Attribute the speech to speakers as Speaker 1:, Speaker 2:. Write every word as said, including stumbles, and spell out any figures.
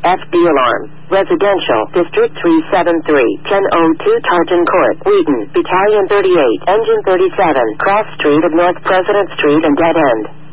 Speaker 1: F D alarm. Residential, District three seven three, ten oh two Tartan Court, Wheaton, Battalion thirty-eight, Engine thirty-seven, Cross Street of North President Street and Dead End.